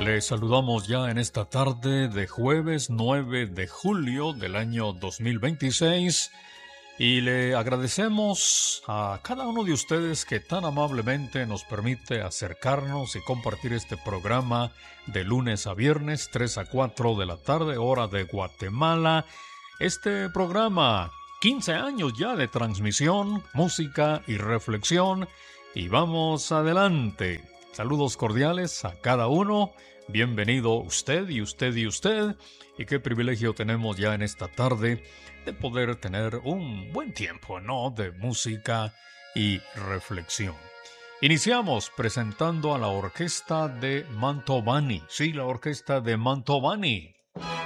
Les saludamos ya en esta tarde de jueves 9 de julio del año 2026 y le agradecemos a cada uno de ustedes que tan amablemente nos permite acercarnos y compartir este programa de lunes a viernes 3 a 4 de la tarde, hora de Guatemala. Este programa, 15 años ya de transmisión, música y reflexión, y vamos adelante. Saludos cordiales a cada uno. Bienvenido usted y usted y usted. Y qué privilegio tenemos ya en esta tarde de poder tener un buen tiempo, ¿no?, de música y reflexión. Iniciamos presentando a la orquesta de Mantovani. Sí, la orquesta de Mantovani.